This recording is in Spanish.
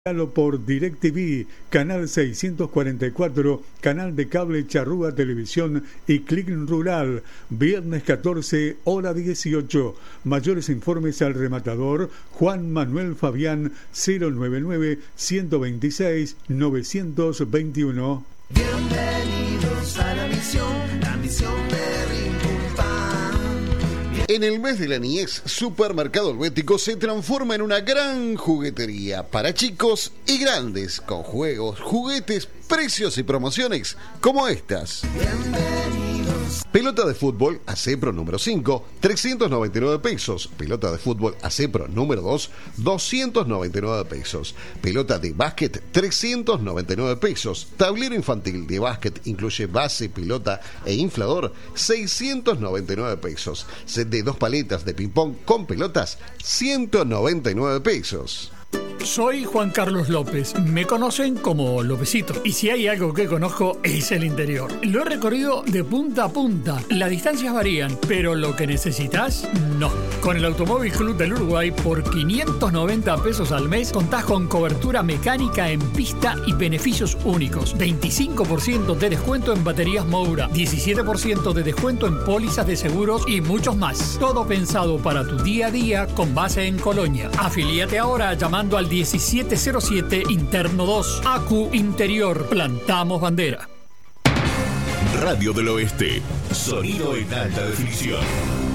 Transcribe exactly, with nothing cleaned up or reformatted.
Por DirecTV, canal seiscientos cuarenta y cuatro, canal de cable Charrúa Televisión y Click Rural, viernes catorce, hora dieciocho. Mayores informes al rematador Juan Manuel Fabián, cero noventa y nueve, ciento veintiséis, novecientos veintiuno. Bienvenidos a la misión, la misión de Ring Pan. En el mes de la niñez, Supermercado Helvético se transforma en una gran juguetería para chicos y grandes, con juegos, juguetes, precios y promociones como estas. Bienvenidos. Pelota de fútbol Acepro número cinco, trescientos noventa y nueve pesos. Pelota de fútbol Acepro número dos, doscientos noventa y nueve pesos. Pelota de básquet, trescientos noventa y nueve pesos. Tablero infantil de básquet incluye base, pelota e inflador, seiscientos noventa y nueve pesos. Set de dos paletas de ping-pong con pelotas, ciento noventa y nueve pesos. Soy Juan Carlos López, me conocen como Lópezito, y si hay algo que conozco es el interior. Lo he recorrido de punta a punta, las distancias varían, pero lo que necesitas, no. Con el Automóvil Club del Uruguay, por quinientos noventa pesos al mes, contás con cobertura mecánica en pista y beneficios únicos. veinticinco por ciento de descuento en baterías Moura, diecisiete por ciento de descuento en pólizas de seguros y muchos más. Todo pensado para tu día a día con base en Colonia. Afilíate ahora llamando al diecisiete cero siete interno dos. A Q Interior. Plantamos bandera. Radio del Oeste. Sonido en alta definición.